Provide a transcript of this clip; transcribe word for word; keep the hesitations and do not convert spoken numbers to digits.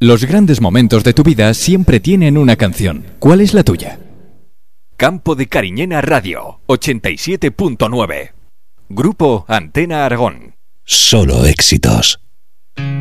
Los grandes momentos de tu vida siempre tienen una canción. ¿Cuál es la tuya? Campo de Cariñena Radio, ochenta y siete punto nueve. Grupo Antena Aragón. Solo éxitos.